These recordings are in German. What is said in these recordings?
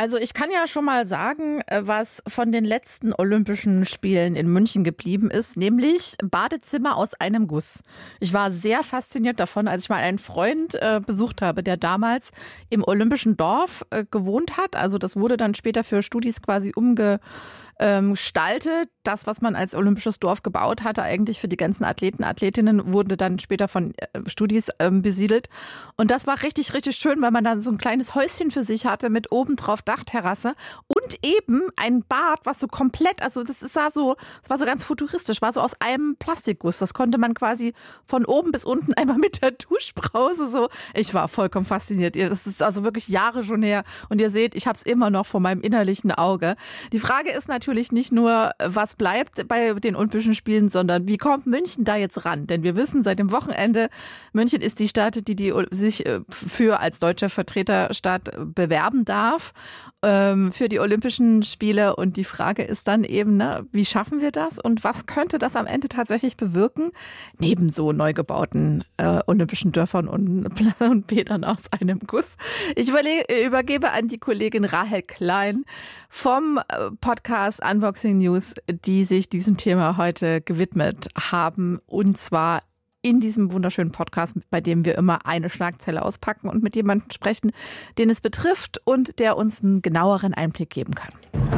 Also ich kann ja schon mal sagen, was von den letzten Olympischen Spielen in München geblieben ist, nämlich Badezimmer aus einem Guss. Ich war sehr fasziniert davon, als ich mal einen Freund besucht habe, der damals im Olympischen Dorf gewohnt hat. Also das wurde dann später für Studis quasi umgestaltet. Das, was man als Olympisches Dorf gebaut hatte, eigentlich für die ganzen Athleten, Athletinnen, wurde dann später von Studis besiedelt. Und das war richtig, richtig schön, weil man dann so ein kleines Häuschen für sich hatte mit oben drauf Dachterrasse und eben ein Bad, was so komplett, also das war so ganz futuristisch, war so aus einem Plastikguss. Das konnte man quasi von oben bis unten einmal mit der Duschbrause so. Ich war vollkommen fasziniert. Das ist also wirklich Jahre schon her. Und ihr seht, ich habe es immer noch vor meinem innerlichen Auge. Die Frage ist natürlich nicht nur, was bleibt bei den Olympischen Spielen, sondern wie kommt München da jetzt ran? Denn wir wissen seit dem Wochenende, München ist die Stadt, die sich für als deutsche Vertreterstadt bewerben darf für die Olympischen Spiele. Und die Frage ist dann eben, wie schaffen wir das und was könnte das am Ende tatsächlich bewirken? Neben so neu gebauten Olympischen Dörfern und Bädern aus einem Guss. Ich übergebe an die Kollegin Rahel Klein vom Podcast Unboxing News, die sich diesem Thema heute gewidmet haben. Und zwar in diesem wunderschönen Podcast, bei dem wir immer eine Schlagzeile auspacken und mit jemandem sprechen, den es betrifft und der uns einen genaueren Einblick geben kann.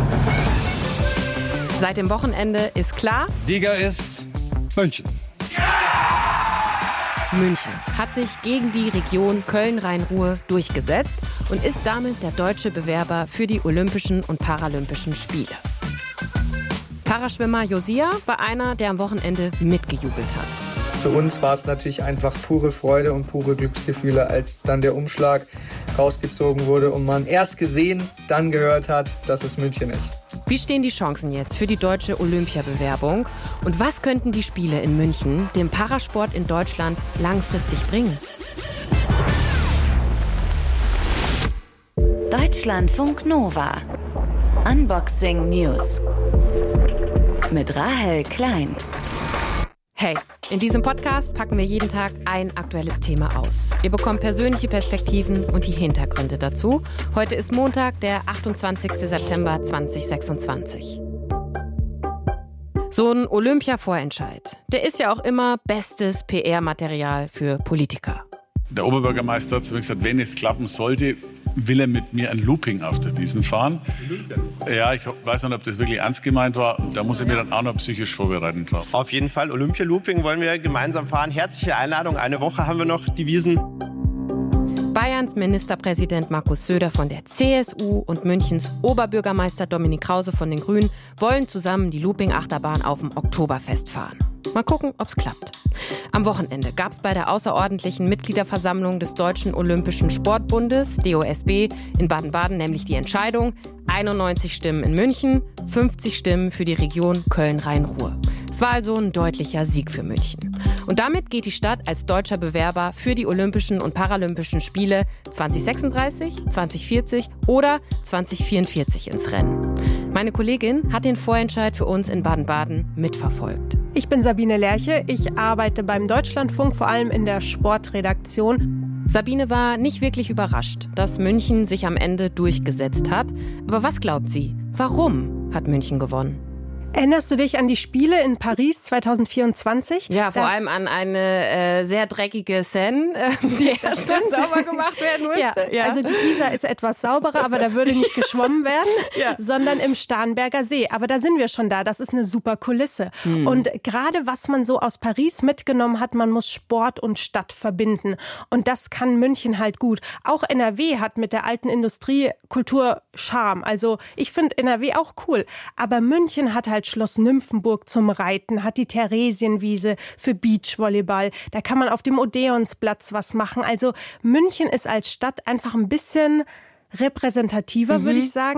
Seit dem Wochenende ist klar, Sieger ist München. München hat sich gegen die Region Köln-Rhein-Ruhr durchgesetzt und ist damit der deutsche Bewerber für die Olympischen und Paralympischen Spiele. Paraschwimmer Josia war einer, der am Wochenende mitgejubelt hat. Für uns war es natürlich einfach pure Freude und pure Glücksgefühle, als dann der Umschlag rausgezogen wurde und man erst gesehen, dann gehört hat, dass es München ist. Wie stehen die Chancen jetzt für die deutsche Olympiabewerbung? Und was könnten die Spiele in München dem Parasport in Deutschland langfristig bringen? Deutschlandfunk Nova. Unboxing News. Mit Rahel Klein. Hey, in diesem Podcast packen wir jeden Tag ein aktuelles Thema aus. Ihr bekommt persönliche Perspektiven und die Hintergründe dazu. Heute ist Montag, der 28. September 2026. So ein Olympia-Vorentscheid, der ist ja auch immer bestes PR-Material für Politiker. Der Oberbürgermeister hat zu mir gesagt, wenn es klappen sollte, will er mit mir ein Looping auf der Wiesn fahren. Ja, ich weiß nicht, ob das wirklich ernst gemeint war. Da muss ich mir dann auch noch psychisch vorbereiten drauf. Auf jeden Fall, Olympia-Looping wollen wir gemeinsam fahren. Herzliche Einladung. Eine Woche haben wir noch die Wiesn. Bayerns Ministerpräsident Markus Söder von der CSU und Münchens Oberbürgermeister Dominik Krause von den Grünen wollen zusammen die Looping-Achterbahn auf dem Oktoberfest fahren. Mal gucken, ob's klappt. Am Wochenende gab es bei der außerordentlichen Mitgliederversammlung des Deutschen Olympischen Sportbundes, DOSB, in Baden-Baden nämlich die Entscheidung: 91 Stimmen in München, 50 Stimmen für die Region Köln-Rhein-Ruhr. Es war also ein deutlicher Sieg für München. Und damit geht die Stadt als deutscher Bewerber für die Olympischen und Paralympischen Spiele 2036, 2040 oder 2044 ins Rennen. Meine Kollegin hat den Vorentscheid für uns in Baden-Baden mitverfolgt. Ich bin Sabine Lerche, ich arbeite beim Deutschlandfunk, vor allem in der Sportredaktion. Sabine war nicht wirklich überrascht, dass München sich am Ende durchgesetzt hat. Aber was glaubt sie? Warum hat München gewonnen? Erinnerst du dich an die Spiele in Paris 2024? Ja, vor allem an eine sehr dreckige Seine, die erst sauber gemacht werden musste. Ja. Also die Isar ist etwas sauberer, aber da würde nicht geschwommen werden, sondern im Starnberger See. Aber da sind wir schon da. Das ist eine super Kulisse. Und gerade was man so aus Paris mitgenommen hat, man muss Sport und Stadt verbinden. Und das kann München halt gut. Auch NRW hat mit der alten Industrie Kultur Charme. Also ich finde NRW auch cool. Aber München hat halt Schloss Nymphenburg zum Reiten, hat die Theresienwiese für Beachvolleyball. Da kann man auf dem Odeonsplatz was machen. Also München ist als Stadt einfach ein bisschen repräsentativer, würde ich sagen.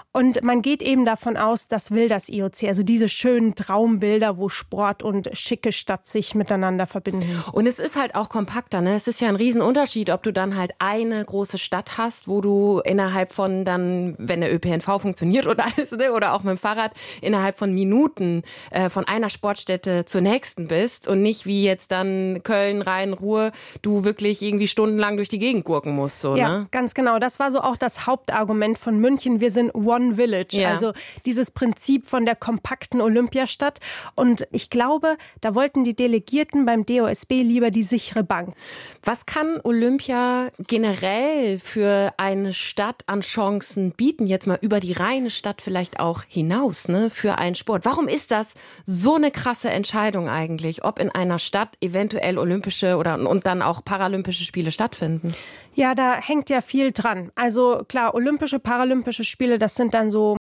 Und man geht eben davon aus, das will das IOC. Also diese schönen Traumbilder, wo Sport und schicke Stadt sich miteinander verbinden. Und es ist halt auch kompakter, ne? Es ist ja ein Riesenunterschied, ob du dann halt eine große Stadt hast, wo du innerhalb von dann, wenn der ÖPNV funktioniert oder alles, ne? Oder auch mit dem Fahrrad, innerhalb von Minuten von einer Sportstätte zur nächsten bist und nicht wie jetzt dann Köln, Rhein, Ruhr, du wirklich irgendwie stundenlang durch die Gegend gurken musst. So, ja, ne? Ganz genau. Das war so auch das Hauptargument von München. Wir sind One Village. Ja. Also dieses Prinzip von der kompakten Olympiastadt. Und ich glaube, da wollten die Delegierten beim DOSB lieber die sichere Bank. Was kann Olympia generell für eine Stadt an Chancen bieten? Jetzt mal über die reine Stadt vielleicht auch hinaus, ne? Für einen Sport. Warum ist das so eine krasse Entscheidung eigentlich, ob in einer Stadt eventuell olympische und dann auch paralympische Spiele stattfinden? Ja, da hängt ja viel dran. Also klar, olympische, paralympische Spiele, das sind dann so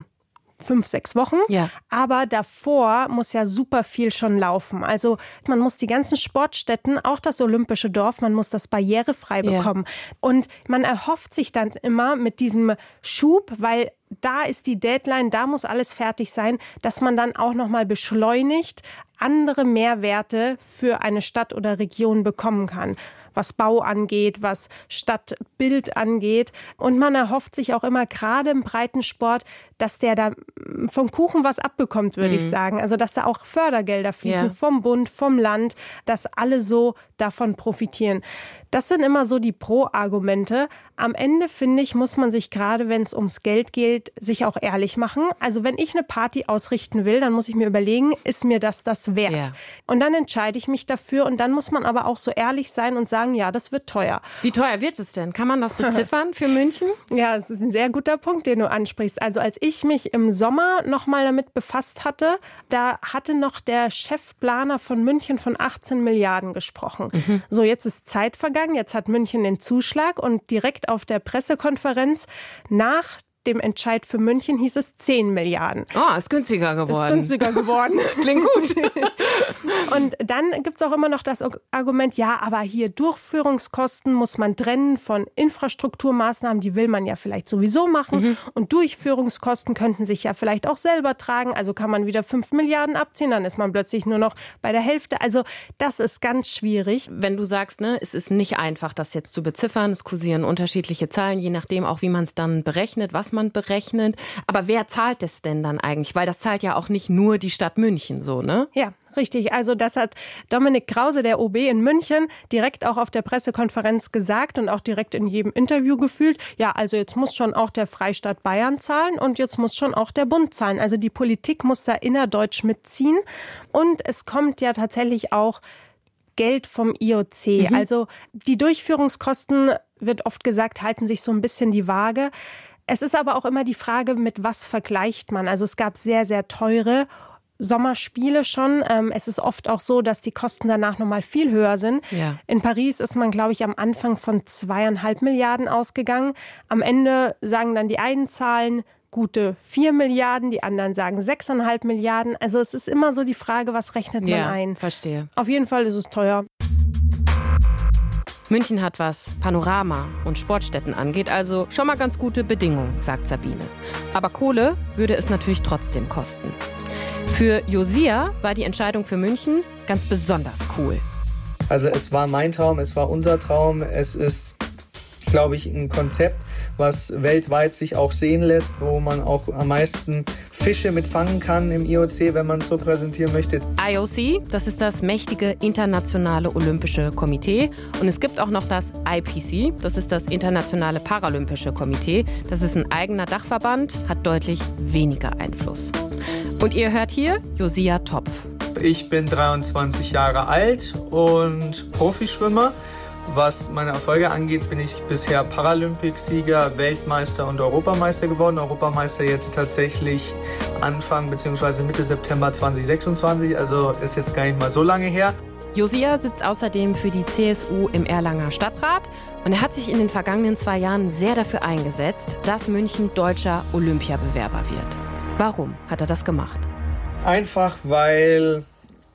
5-6 Wochen. Ja. Aber davor muss ja super viel schon laufen. Also man muss die ganzen Sportstätten, auch das Olympische Dorf, man muss das barrierefrei bekommen. Und man erhofft sich dann immer mit diesem Schub, weil da ist die Deadline, da muss alles fertig sein, dass man dann auch nochmal beschleunigt andere Mehrwerte für eine Stadt oder Region bekommen kann. Was Bau angeht, was Stadtbild angeht. Und man erhofft sich auch immer, gerade im Breitensport, dass der da vom Kuchen was abbekommt, würde ich sagen. Also dass da auch Fördergelder fließen vom Bund, vom Land, dass alle so davon profitieren. Das sind immer so die Pro-Argumente. Am Ende, finde ich, muss man sich gerade, wenn es ums Geld geht, sich auch ehrlich machen. Also wenn ich eine Party ausrichten will, dann muss ich mir überlegen, ist mir das wert? Ja. Und dann entscheide ich mich dafür und dann muss man aber auch so ehrlich sein und sagen, ja, das wird teuer. Wie teuer wird es denn? Kann man das beziffern für München? Ja, es ist ein sehr guter Punkt, den du ansprichst. Also als ich mich im Sommer nochmal damit befasst hatte, da hatte noch der Chefplaner von München von 18 Milliarden gesprochen. So, jetzt ist Zeit vergangen, jetzt hat München den Zuschlag und direkt auf der Pressekonferenz nach dem Entscheid für München hieß es 10 Milliarden. Oh, ist günstiger geworden. Klingt gut. Und dann gibt es auch immer noch das Argument, ja, aber hier Durchführungskosten muss man trennen von Infrastrukturmaßnahmen, die will man ja vielleicht sowieso machen. Und Durchführungskosten könnten sich ja vielleicht auch selber tragen. Also kann man wieder 5 Milliarden abziehen, dann ist man plötzlich nur noch bei der Hälfte. Also das ist ganz schwierig. Wenn du sagst, ne, es ist nicht einfach, das jetzt zu beziffern, es kursieren unterschiedliche Zahlen, je nachdem auch, wie man es dann berechnet, was man berechnet. Aber wer zahlt es denn dann eigentlich? Weil das zahlt ja auch nicht nur die Stadt München so, ne? Ja, richtig. Also das hat Dominik Krause, der OB in München, direkt auch auf der Pressekonferenz gesagt und auch direkt in jedem Interview gefühlt. Ja, also jetzt muss schon auch der Freistaat Bayern zahlen und jetzt muss schon auch der Bund zahlen. Also die Politik muss da innerdeutsch mitziehen. Und es kommt ja tatsächlich auch Geld vom IOC. Also die Durchführungskosten, wird oft gesagt, halten sich so ein bisschen die Waage. Es ist aber auch immer die Frage, mit was vergleicht man. Also es gab sehr, sehr teure Sommerspiele schon. Es ist oft auch so, dass die Kosten danach nochmal viel höher sind. Ja. In Paris ist man, glaube ich, am Anfang von 2,5 Milliarden ausgegangen. Am Ende sagen dann die einen Zahlen gute 4 Milliarden, die anderen sagen 6,5 Milliarden. Also es ist immer so die Frage, was rechnet man ein. Verstehe. Auf jeden Fall ist es teuer. München hat, was Panorama und Sportstätten angeht, also schon mal ganz gute Bedingungen, sagt Sabine. Aber Kohle würde es natürlich trotzdem kosten. Für Josia war die Entscheidung für München ganz besonders cool. Also es war mein Traum, es war unser Traum. Es ist, glaube ich, ein Konzept, was weltweit sich auch sehen lässt, wo man auch am meisten Fische mitfangen kann im IOC, wenn man es so präsentieren möchte. IOC, das ist das mächtige Internationale Olympische Komitee. Und es gibt auch noch das IPC, das ist das Internationale Paralympische Komitee. Das ist ein eigener Dachverband, hat deutlich weniger Einfluss. Und ihr hört hier Josia Topf. Ich bin 23 Jahre alt und Profischwimmer. Was meine Erfolge angeht, bin ich bisher Paralympicsieger, Weltmeister und Europameister geworden. Europameister jetzt tatsächlich Anfang bzw. Mitte September 2026, also ist jetzt gar nicht mal so lange her. Josia sitzt außerdem für die CSU im Erlanger Stadtrat und er hat sich in den vergangenen 2 Jahren sehr dafür eingesetzt, dass München deutscher Olympiabewerber wird. Warum hat er das gemacht? Einfach, weil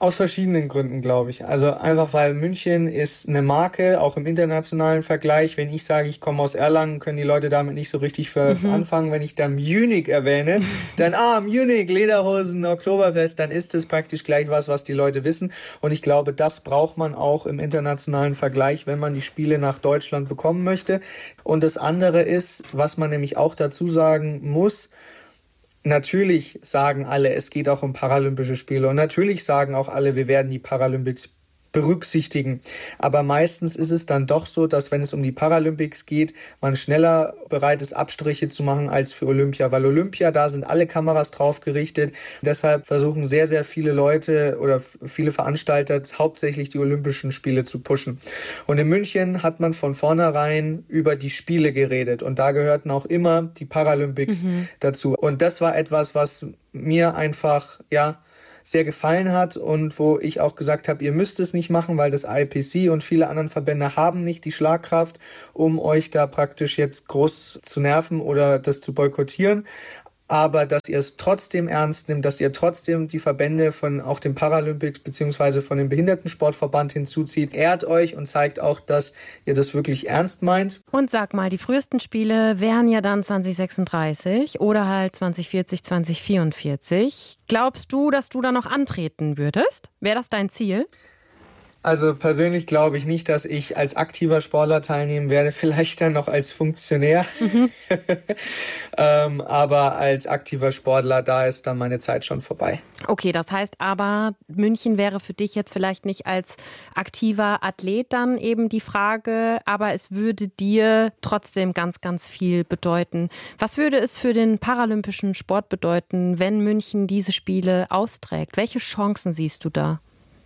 Aus verschiedenen Gründen, glaube ich. Also einfach, weil München ist eine Marke, auch im internationalen Vergleich. Wenn ich sage, ich komme aus Erlangen, können die Leute damit nicht so richtig was anfangen. Wenn ich dann Munich erwähne, dann Munich, Lederhosen, Oktoberfest, dann ist es praktisch gleich was die Leute wissen. Und ich glaube, das braucht man auch im internationalen Vergleich, wenn man die Spiele nach Deutschland bekommen möchte. Und das andere ist, was man nämlich auch dazu sagen muss, natürlich sagen alle, es geht auch um Paralympische Spiele und natürlich sagen auch alle, wir werden die Paralympics berücksichtigen. Aber meistens ist es dann doch so, dass wenn es um die Paralympics geht, man schneller bereit ist, Abstriche zu machen als für Olympia. Weil Olympia, da sind alle Kameras drauf gerichtet. Deshalb versuchen sehr, sehr viele Leute oder viele Veranstalter hauptsächlich die Olympischen Spiele zu pushen. Und in München hat man von vornherein über die Spiele geredet. Und da gehörten auch immer die Paralympics dazu. Und das war etwas, was mir einfach, sehr gefallen hat und wo ich auch gesagt habe, ihr müsst es nicht machen, weil das IPC und viele anderen Verbände haben nicht die Schlagkraft, um euch da praktisch jetzt groß zu nerven oder das zu boykottieren. Aber dass ihr es trotzdem ernst nimmt, dass ihr trotzdem die Verbände von auch dem Paralympics beziehungsweise von dem Behindertensportverband hinzuzieht, ehrt euch und zeigt auch, dass ihr das wirklich ernst meint. Und sag mal, die frühesten Spiele wären ja dann 2036 oder halt 2040, 2044. Glaubst du, dass du da noch antreten würdest? Wäre das dein Ziel? Also persönlich glaube ich nicht, dass ich als aktiver Sportler teilnehmen werde, vielleicht dann noch als Funktionär. Aber als aktiver Sportler, da ist dann meine Zeit schon vorbei. Okay, das heißt aber, München wäre für dich jetzt vielleicht nicht als aktiver Athlet dann eben die Frage, aber es würde dir trotzdem ganz, ganz viel bedeuten. Was würde es für den paralympischen Sport bedeuten, wenn München diese Spiele austrägt? Welche Chancen siehst du da?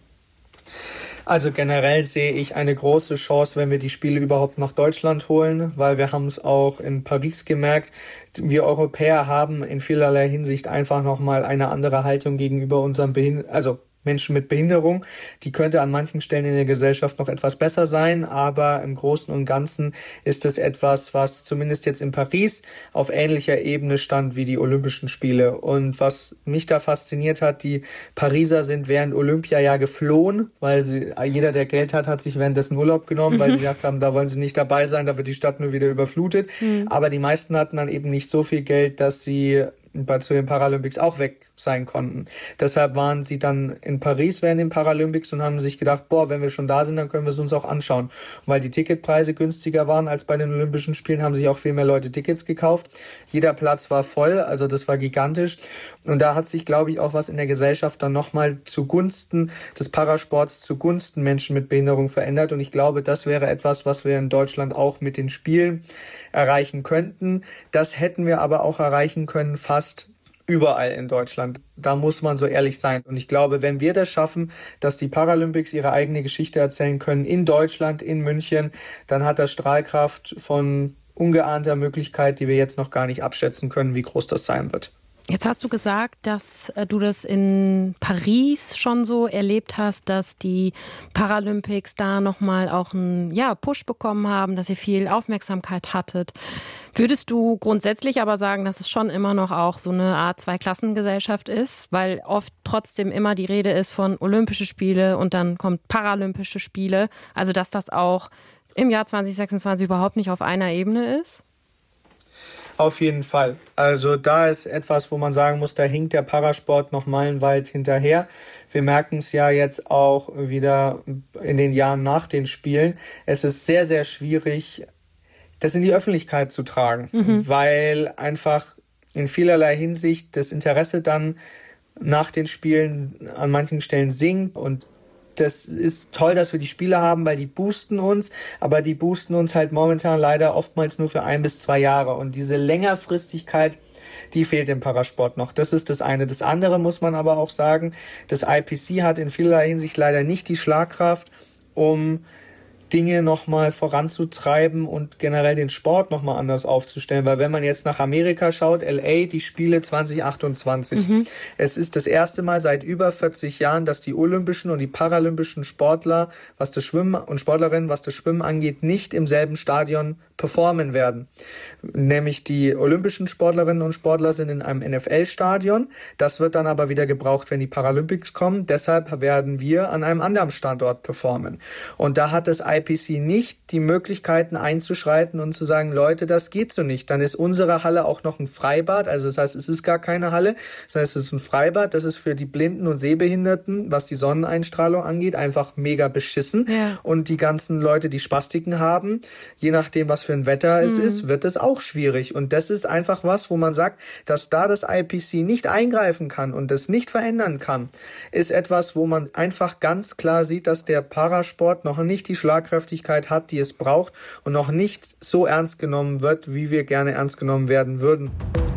Also generell sehe ich eine große Chance, wenn wir die Spiele überhaupt nach Deutschland holen, weil wir haben es auch in Paris gemerkt, wir Europäer haben in vielerlei Hinsicht einfach nochmal eine andere Haltung gegenüber unseren Menschen mit Behinderung. Die könnte an manchen Stellen in der Gesellschaft noch etwas besser sein, aber im Großen und Ganzen ist es etwas, was zumindest jetzt in Paris auf ähnlicher Ebene stand wie die Olympischen Spiele. Und was mich da fasziniert hat, die Pariser sind während Olympia ja geflohen, weil jeder, der Geld hat sich währenddessen Urlaub genommen, weil sie gesagt haben, da wollen sie nicht dabei sein, da wird die Stadt nur wieder überflutet. Aber die meisten hatten dann eben nicht so viel Geld, dass sie zu den Paralympics auch weg sein konnten. Deshalb waren sie dann in Paris während den Paralympics und haben sich gedacht, wenn wir schon da sind, dann können wir es uns auch anschauen. Und weil die Ticketpreise günstiger waren als bei den Olympischen Spielen, haben sich auch viel mehr Leute Tickets gekauft. Jeder Platz war voll, also das war gigantisch. Und da hat sich, glaube ich, auch was in der Gesellschaft dann nochmal zugunsten des Parasports, zugunsten Menschen mit Behinderung verändert. Und ich glaube, das wäre etwas, was wir in Deutschland auch mit den Spielen erreichen könnten. Das hätten wir aber auch erreichen können, fast überall in Deutschland. Da muss man so ehrlich sein. Und ich glaube, wenn wir das schaffen, dass die Paralympics ihre eigene Geschichte erzählen können in Deutschland, in München, dann hat das Strahlkraft von ungeahnter Möglichkeit, die wir jetzt noch gar nicht abschätzen können, wie groß das sein wird. Jetzt hast du gesagt, dass du das in Paris schon so erlebt hast, dass die Paralympics da nochmal auch einen Push bekommen haben, dass ihr viel Aufmerksamkeit hattet. Würdest du grundsätzlich aber sagen, dass es schon immer noch auch so eine Art Zweiklassengesellschaft ist, weil oft trotzdem immer die Rede ist von Olympische Spiele und dann kommt Paralympische Spiele, also dass das auch im Jahr 2026 überhaupt nicht auf einer Ebene ist? Auf jeden Fall. Also da ist etwas, wo man sagen muss, da hinkt der Parasport noch meilenweit hinterher. Wir merken es ja jetzt auch wieder in den Jahren nach den Spielen. Es ist sehr, sehr schwierig, das in die Öffentlichkeit zu tragen, weil einfach in vielerlei Hinsicht das Interesse dann nach den Spielen an manchen Stellen sinkt. Und das ist toll, dass wir die Spiele haben, weil die boosten uns, aber die boosten uns halt momentan leider oftmals nur für 1 bis 2 Jahre. Und diese Längerfristigkeit, die fehlt im Parasport noch. Das ist das eine. Das andere muss man aber auch sagen, das IPC hat in vielerlei Hinsicht leider nicht die Schlagkraft, um Dinge nochmal voranzutreiben und generell den Sport nochmal anders aufzustellen. Weil wenn man jetzt nach Amerika schaut, LA, die Spiele 2028. Es ist das erste Mal seit über 40 Jahren, dass die olympischen und die paralympischen Sportler, was das Schwimmen und Sportlerinnen, was das Schwimmen angeht, nicht im selben Stadion performen werden. Nämlich die olympischen Sportlerinnen und Sportler sind in einem NFL-Stadion. Das wird dann aber wieder gebraucht, wenn die Paralympics kommen. Deshalb werden wir an einem anderen Standort performen. Und da hat das IPC nicht die Möglichkeiten einzuschreiten und zu sagen, Leute, das geht so nicht. Dann ist unsere Halle auch noch ein Freibad. Also das heißt, es ist gar keine Halle, sondern es ist ein Freibad. Das ist für die Blinden und Sehbehinderten, was die Sonneneinstrahlung angeht, einfach mega beschissen. Ja. Und die ganzen Leute, die Spastiken haben, je nachdem, was für ein Wetter es ist, wird es auch schwierig. Und das ist einfach was, wo man sagt, dass da das IPC nicht eingreifen kann und das nicht verändern kann, ist etwas, wo man einfach ganz klar sieht, dass der Parasport noch nicht die Schlagkräftigkeit hat, die es braucht und noch nicht so ernst genommen wird, wie wir gerne ernst genommen werden würden.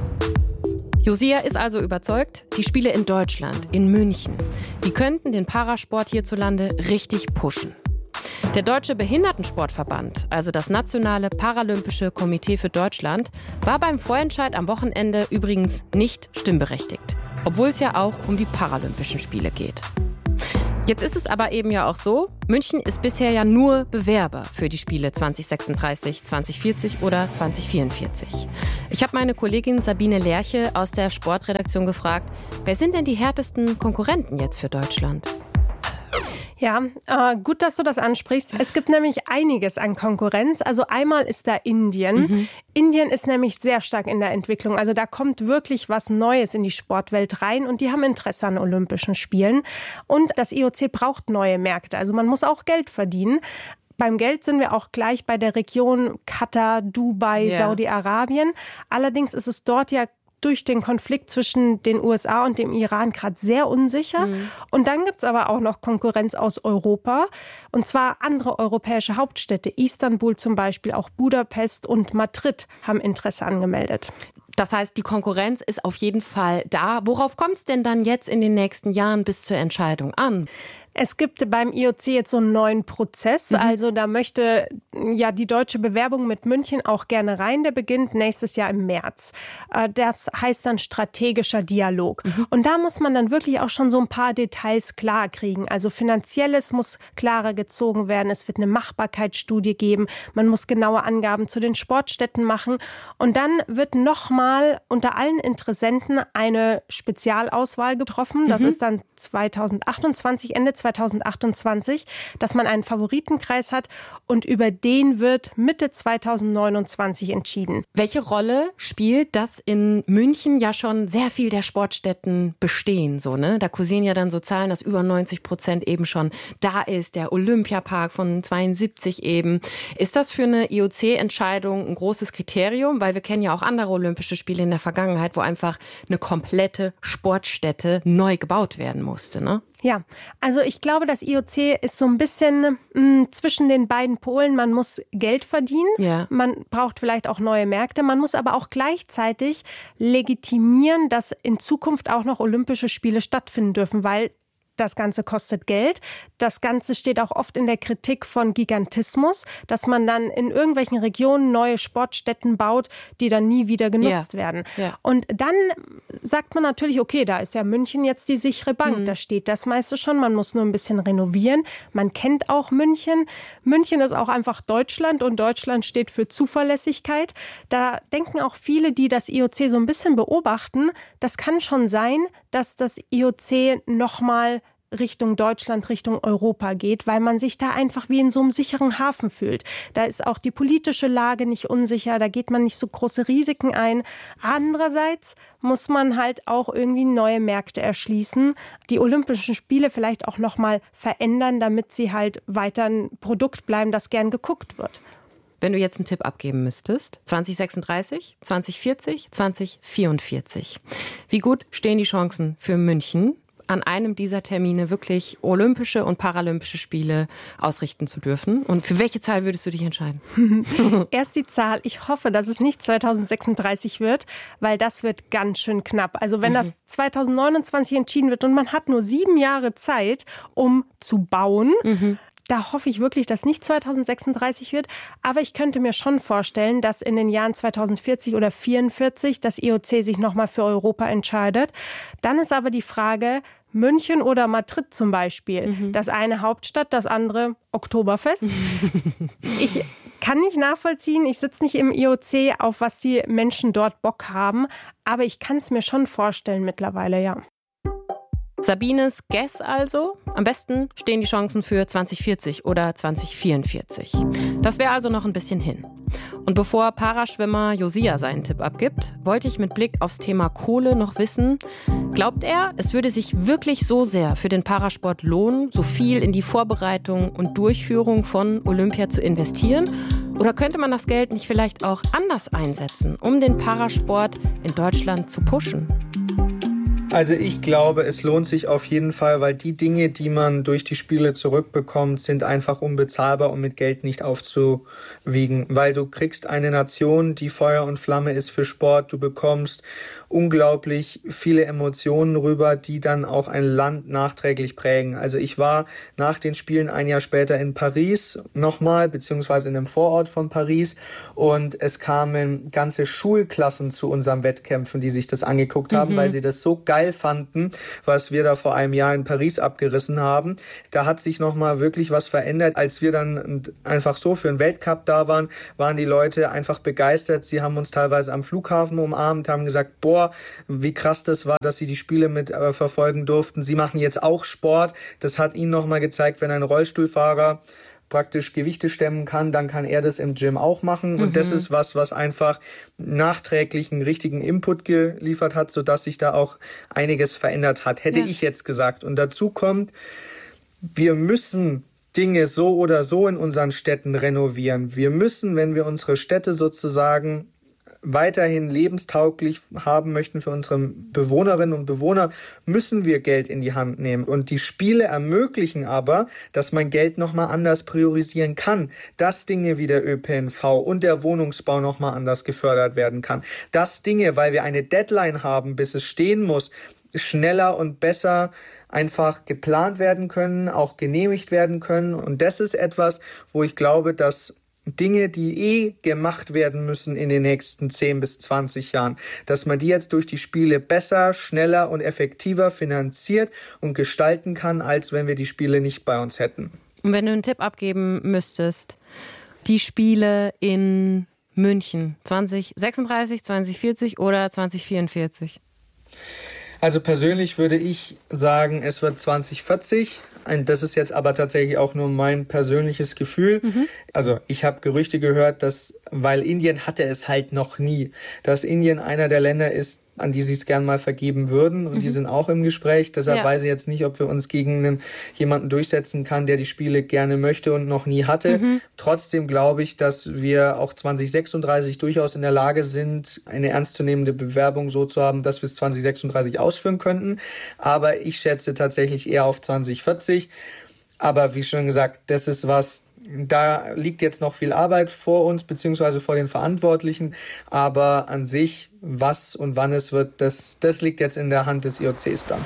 Josia ist also überzeugt, die Spiele in Deutschland, in München, die könnten den Parasport hierzulande richtig pushen. Der Deutsche Behindertensportverband, also das Nationale Paralympische Komitee für Deutschland, war beim Vorentscheid am Wochenende übrigens nicht stimmberechtigt, obwohl es ja auch um die Paralympischen Spiele geht. Jetzt ist es aber eben ja auch so, München ist bisher ja nur Bewerber für die Spiele 2036, 2040 oder 2044. Ich habe meine Kollegin Sabine Lerche aus der Sportredaktion gefragt, wer sind denn die härtesten Konkurrenten jetzt für Deutschland? Ja, gut, dass du das ansprichst. Es gibt nämlich einiges an Konkurrenz. Also einmal ist da Indien. Indien ist nämlich sehr stark in der Entwicklung. Also da kommt wirklich was Neues in die Sportwelt rein und die haben Interesse an Olympischen Spielen. Und das IOC braucht neue Märkte. Also man muss auch Geld verdienen. Beim Geld sind wir auch gleich bei der Region Katar, Dubai, Saudi-Arabien. Allerdings ist es dort ja durch den Konflikt zwischen den USA und dem Iran gerade sehr unsicher. Und dann gibt's aber auch noch Konkurrenz aus Europa. Und zwar andere europäische Hauptstädte. Istanbul zum Beispiel, auch Budapest und Madrid haben Interesse angemeldet. Das heißt, die Konkurrenz ist auf jeden Fall da. Worauf kommt es denn dann jetzt in den nächsten Jahren bis zur Entscheidung an? Es gibt beim IOC jetzt so einen neuen Prozess. Also da möchte ja die deutsche Bewerbung mit München auch gerne rein. Der beginnt nächstes Jahr im März. Das heißt dann strategischer Dialog. Und da muss man dann wirklich auch schon so ein paar Details klar kriegen. Also Finanzielles muss klarer gezogen werden. Es wird eine Machbarkeitsstudie geben. Man muss genaue Angaben zu den Sportstätten machen. Und dann wird nochmal unter allen Interessenten eine Spezialauswahl getroffen. Das ist dann 2028, Ende 2028, dass man einen Favoritenkreis hat und über den wird Mitte 2029 entschieden. Welche Rolle spielt, dass in München ja schon sehr viel der Sportstätten bestehen? So, ne? Da kursieren ja dann so Zahlen, dass über 90% eben schon da ist. Der Olympiapark von 72 eben. Ist das für eine IOC-Entscheidung ein großes Kriterium? Weil wir kennen ja auch andere Olympische Spiele in der Vergangenheit, wo einfach eine komplette Sportstätte neu gebaut werden musste, ne? Ja, also ich glaube, das IOC ist so ein bisschen zwischen den beiden Polen. Man muss Geld verdienen, man braucht vielleicht auch neue Märkte, man muss aber auch gleichzeitig legitimieren, dass in Zukunft auch noch Olympische Spiele stattfinden dürfen, weil das Ganze kostet Geld. Das Ganze steht auch oft in der Kritik von Gigantismus, dass man dann in irgendwelchen Regionen neue Sportstätten baut, die dann nie wieder genutzt werden. Ja. Und dann sagt man natürlich, okay, da ist ja München jetzt die sichere Bank. Da steht das meiste schon. Man muss nur ein bisschen renovieren. Man kennt auch München. München ist auch einfach Deutschland und Deutschland steht für Zuverlässigkeit. Da denken auch viele, die das IOC so ein bisschen beobachten, das kann schon sein, dass das IOC nochmal Richtung Deutschland, Richtung Europa geht, weil man sich da einfach wie in so einem sicheren Hafen fühlt. Da ist auch die politische Lage nicht unsicher, da geht man nicht so große Risiken ein. Andererseits muss man halt auch irgendwie neue Märkte erschließen, die Olympischen Spiele vielleicht auch nochmal verändern, damit sie halt weiter ein Produkt bleiben, das gern geguckt wird. Wenn du jetzt einen Tipp abgeben müsstest, 2036, 2040, 2044, wie gut stehen die Chancen für München, an einem dieser Termine wirklich Olympische und Paralympische Spiele ausrichten zu dürfen? Und für welche Zahl würdest du dich entscheiden? Erst die Zahl. Ich hoffe, dass es nicht 2036 wird, weil das wird ganz schön knapp. Also wenn das 2029 entschieden wird und man hat nur 7 Jahre Zeit, um zu bauen, Da hoffe ich wirklich, dass nicht 2036 wird. Aber ich könnte mir schon vorstellen, dass in den Jahren 2040 oder 2044 das IOC sich nochmal für Europa entscheidet. Dann ist aber die Frage, München oder Madrid zum Beispiel. Das eine Hauptstadt, das andere Oktoberfest. Ich kann nicht nachvollziehen, ich sitze nicht im IOC, auf was die Menschen dort Bock haben. Aber ich kann es mir schon vorstellen mittlerweile, ja. Sabines Guess also? Am besten stehen die Chancen für 2040 oder 2044. Das wäre also noch ein bisschen hin. Und bevor Paraschwimmer Josia seinen Tipp abgibt, wollte ich mit Blick aufs Thema Kohle noch wissen, glaubt er, es würde sich wirklich so sehr für den Parasport lohnen, so viel in die Vorbereitung und Durchführung von Olympia zu investieren? Oder könnte man das Geld nicht vielleicht auch anders einsetzen, um den Parasport in Deutschland zu pushen? Also ich glaube, es lohnt sich auf jeden Fall, weil die Dinge, die man durch die Spiele zurückbekommt, sind einfach unbezahlbar und mit Geld nicht aufzuwiegen. Weil du kriegst eine Nation, die Feuer und Flamme ist für Sport. Du bekommst unglaublich viele Emotionen rüber, die dann auch ein Land nachträglich prägen. Also ich war nach den Spielen ein Jahr später in Paris nochmal, beziehungsweise in einem Vorort von Paris. Und es kamen ganze Schulklassen zu unseren Wettkämpfen, die sich das angeguckt haben, weil sie das so geil fanden, was wir da vor einem Jahr in Paris abgerissen haben. Da hat sich nochmal wirklich was verändert. Als wir dann einfach so für einen Weltcup da waren, waren die Leute einfach begeistert. Sie haben uns teilweise am Flughafen umarmt, haben gesagt, boah, wie krass das war, dass sie die Spiele mit verfolgen durften. Sie machen jetzt auch Sport. Das hat ihnen nochmal gezeigt, wenn ein Rollstuhlfahrer praktisch Gewichte stemmen kann, dann kann er das im Gym auch machen. Und das ist was einfach nachträglich einen richtigen Input geliefert hat, sodass sich da auch einiges verändert hat, hätte ich jetzt gesagt. Und dazu kommt, wir müssen Dinge so oder so in unseren Städten renovieren. Wir müssen, wenn wir unsere Städte sozusagen weiterhin lebenstauglich haben möchten für unsere Bewohnerinnen und Bewohner, müssen wir Geld in die Hand nehmen. Und die Spiele ermöglichen aber, dass man Geld nochmal anders priorisieren kann. Dass Dinge wie der ÖPNV und der Wohnungsbau nochmal anders gefördert werden kann. Dass Dinge, weil wir eine Deadline haben, bis es stehen muss, schneller und besser einfach geplant werden können, auch genehmigt werden können. Und das ist etwas, wo ich glaube, dass Dinge, die gemacht werden müssen in den nächsten 10 bis 20 Jahren, dass man die jetzt durch die Spiele besser, schneller und effektiver finanziert und gestalten kann, als wenn wir die Spiele nicht bei uns hätten. Und wenn du einen Tipp abgeben müsstest, die Spiele in München 2036, 2040 oder 2044? Also persönlich würde ich sagen, es wird 2040. Das ist jetzt aber tatsächlich auch nur mein persönliches Gefühl. Also ich habe Gerüchte gehört, dass, weil Indien hatte es halt noch nie, dass Indien einer der Länder ist, an die sie es gern mal vergeben würden. Und die sind auch im Gespräch. Deshalb weiß ich jetzt nicht, ob wir uns gegen jemanden durchsetzen kann, der die Spiele gerne möchte und noch nie hatte. Trotzdem glaube ich, dass wir auch 2036 durchaus in der Lage sind, eine ernstzunehmende Bewerbung so zu haben, dass wir es 2036 ausführen könnten. Aber ich schätze tatsächlich eher auf 2040. Aber wie schon gesagt, das ist was, da liegt jetzt noch viel Arbeit vor uns, beziehungsweise vor den Verantwortlichen. Aber an sich, was und wann es wird, das liegt jetzt in der Hand des IOCs dann.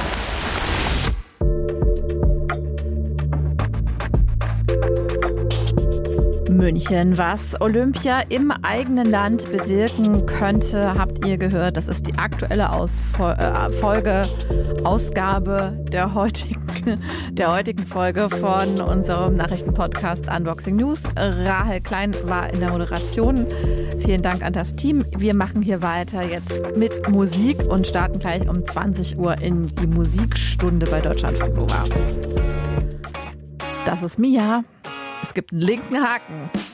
München, was Olympia im eigenen Land bewirken könnte, habt ihr gehört. Das ist die aktuelle Ausgabe der heutigen Folge von unserem Nachrichtenpodcast Unboxing News. Rahel Klein war in der Moderation. Vielen Dank an das Team. Wir machen hier weiter jetzt mit Musik und starten gleich um 20 Uhr in die Musikstunde bei Deutschlandfunk Nova. Das ist Mia. Es gibt einen linken Haken.